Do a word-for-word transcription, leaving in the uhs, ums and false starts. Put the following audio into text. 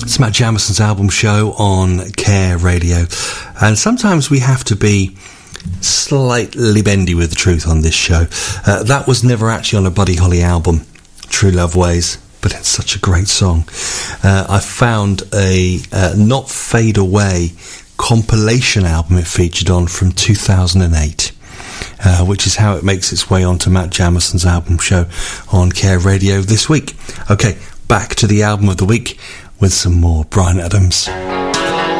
It's Matt Jamison's album show on Care Radio, and sometimes we have to be slightly bendy with the truth on this show. Uh, that was never actually on a Buddy Holly album, True Love Ways, but it's such a great song. Uh, I found a uh, Not Fade Away compilation album it featured on from two thousand eight. Uh, which is how it makes its way onto Matt Jamison's album show on Care Radio this week. Okay, back to the album of the week with some more Bryan Adams.